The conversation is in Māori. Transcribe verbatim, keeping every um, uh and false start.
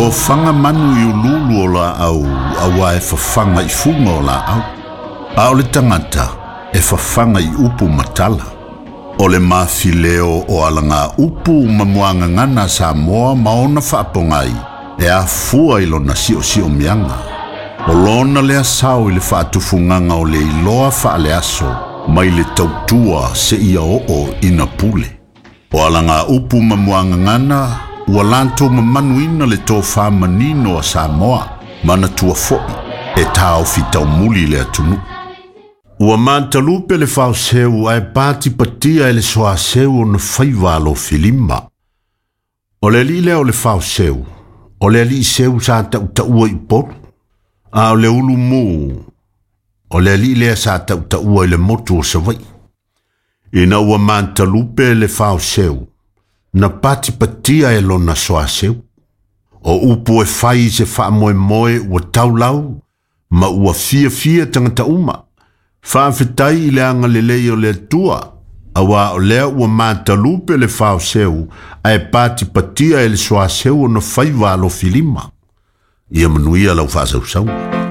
O fanga manu i ululu o la au, awa e fafanga i funga o la au. A o le tangata e fafanga i upu matala. O le mafileo o alanga upu mamuanga ngana Samoa maona whaapongai e a fua ilo na si o si o mianga. O lona le asau i le whaatufunganga o le iloa whaale aso mai le tautua se ia o o ina pule. O alanga upu mamuanga ngana ua lanto mamanuina le tō whamanino a Samoa mana tua foi e tau fitau muli le atunu. Ua mantalupe le whao seu ai pāti patia e le soa seu o na whaiwalo filima. O le li leo le whao seu, o le li seu sa tau taua i poru. A o le ulu mū, o le li lea sa tau taua i le motu o savai. Ina ua mantalupe le whao seu, na pāti patia e lo na soa seu. O upu e whai se wha moe moe ua taulau, ma ua fia fia tangata uma. Whaafetai i le anga le lei o le tua, awa o lea ua mantalupe le whao seu, ai pāti patia e le soa seu o na whaiwalo filima. Ia manuia lau whaasau sau.